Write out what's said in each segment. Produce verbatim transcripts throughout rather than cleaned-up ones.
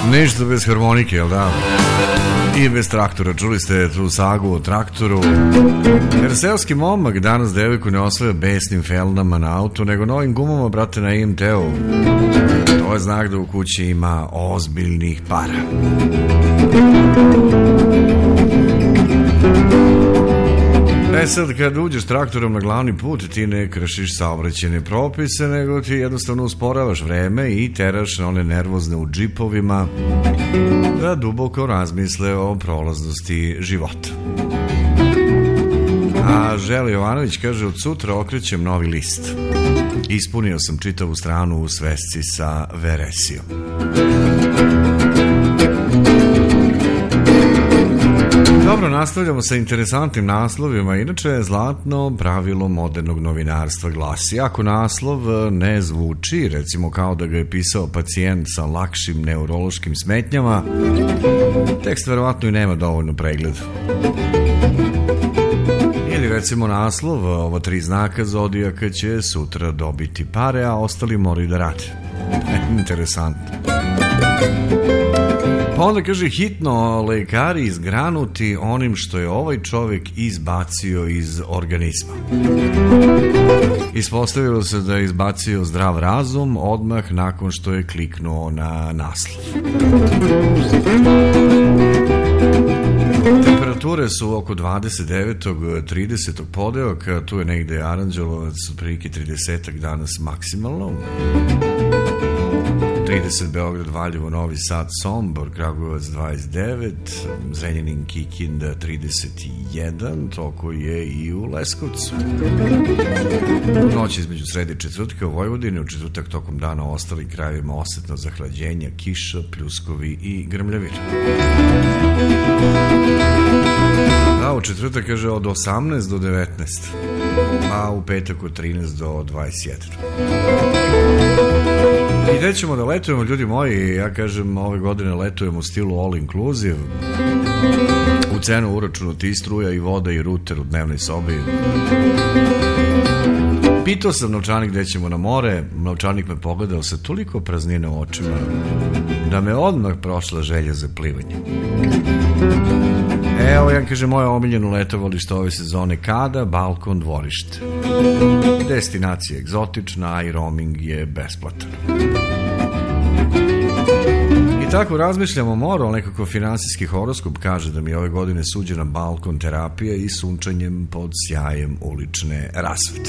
Ništa bez harmonike, jel da? I bez traktora. Čuli ste tu sagu o traktoru. Jer seoski momak danas devojku ne osvaja besnim feldama na auto, nego novim gumama, brate, na I M T-u. To je znak da u kući ima ozbiljnih para. E sad, kad uđeš traktorom na glavni put, ti ne kršiš saobraćajne propise, nego ti jednostavno usporavaš vreme i teraš na one nervozne u džipovima da duboko razmisle o prolaznosti života. A Želja Jovanović kaže, od sutra okrećem novi list. Ispunio sam čitavu stranu u svesci sa veresijom. Dobro, nastavljamo sa interesantnim naslovima. Inače, zlatno pravilo modernog novinarstva glasi: ako naslov ne zvuči, recimo kao da ga je pisao pacijent sa lakšim neurološkim smetnjama, tekst verovatno i nema dovoljno pregleda. Ili recimo naslov, ova tri znaka zodijaka će sutra dobiti pare, a ostali moraju da rade. Interesantno. Pa onda kaže, hitno lekari izgranuti onim što je ovaj čovjek izbacio iz organizma. Ispostavilo se da je izbacio zdrav razum odmah nakon što je kliknuo na naslov. Temperature su oko dvadeset devet do trideset podeok, tu je negde Aranđelovac, otprilike trideset danas maksimalno. trideset Beograd, Valjevo, Novi Sad, Sombor, Kragujevac dvadeset devet, Zrenjanin, Kikinda trideset jedan, toliko je i u Leskovcu. Noć između srede i četvrtka u Vojvodini, u četvrtak tokom dana u ostalim krajevima osetno zahlađenja, kiša, pljuskovi i grmljavina. Da, u četvrtak kaže od osamnaest do devetnaest, a u petak od trinaest do dvadeset jedan. I gde ćemo da letujemo, ljudi moji? Ja kažem, ove godine letujemo u stilu all inclusive. U cenu uračunati i struja i voda i ruter u dnevnoj sobi. Pitao sam novčanik gde ćemo na more. Novčanik me pogledao sa toliko praznine u očima da me odmah prošla želja za plivanje. Evo, ja kažem, moje omiljeno letovalište ove sezone kada? Balkon dvorište. Destinacija egzotična, a i roaming je besplatan. I tako razmišljamo o moru, ali nekako finansijski horoskop kaže da mi ove godine suđena balkon terapija i sunčanjem pod sjajem ulične rasvete.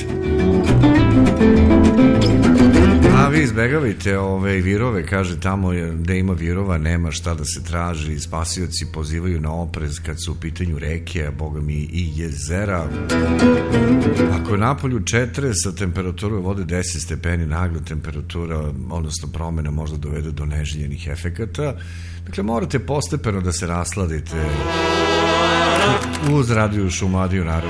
A vi izbegavajte ove virove, kaže tamo gde ima virova nema šta da se traži, spasioci pozivaju na oprez kad su u pitanju reke, a boga mi i jezera. Ako je napolju četrdeset, sa temperaturom vode deset stepeni, nagla temperatura, odnosno promjena možda dovede do neželjenih efekata. Dakle, morate postepeno da se rasladite uz Radio Šumadiju, naravno.